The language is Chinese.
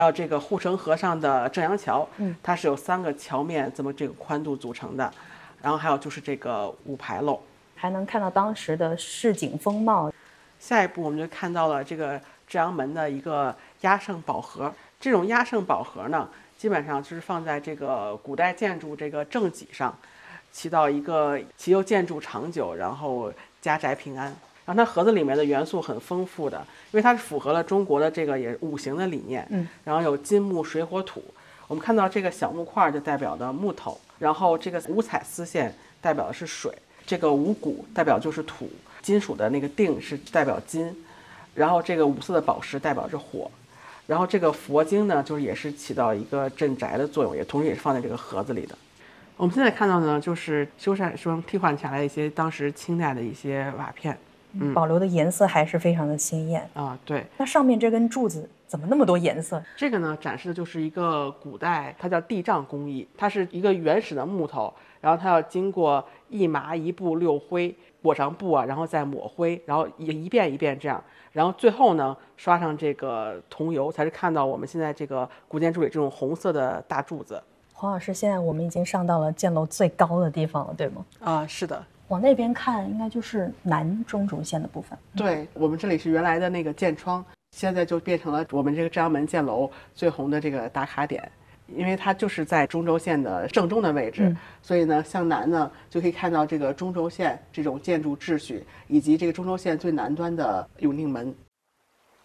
还有这个护城河上的正阳桥，它是有3个桥面这么这个宽度组成的。然后还有就是这个五牌楼， 还能看到当时的市井风貌。 下一步我们就看到了这个正阳门的一个压胜宝盒。这种压胜宝盒呢，基本上就是放在这个古代建筑这个正脊上，起到一个祈求建筑长久，然后家宅平安。然后它盒子里面的元素很丰富的，因为它是符合了中国的这个也五行的理念。然后有金木水火土，我们看到这个小木块就代表的木头，然后这个五彩丝线代表的是水，这个五谷代表就是土，金属的那个锭是代表金，然后这个五色的宝石代表着火，然后这个佛经呢，就是也是起到一个镇宅的作用，也同时也是放在这个盒子里的。我们现在看到呢，就是修缮中替换下来一些当时清代的一些瓦片， 保留的颜色还是非常的鲜艳啊。对， 那上面这根柱子怎么那么多颜色？ 这个呢，展示的就是一个古代，它叫地丈工艺，它是一个原始的木头，然后它要经过一麻一布六灰，裹上布啊，然后再抹灰，然后一遍一遍这样，然后最后呢刷上这个桐油，才是看到我们现在这个古建筑里这种红色的大柱子。 黄老师，现在我们已经上到了箭楼最高的地方了，对吗？ 啊，是的。 往那边看，应该就是南中轴线的部分。 对，我们这里是原来的那个箭窗，现在就变成了我们这个正阳门箭楼最红的这个打卡点，因为它就是在中轴线的正中的位置，所以呢，向南呢就可以看到这个中轴线这种建筑秩序，以及这个中轴线最南端的永定门。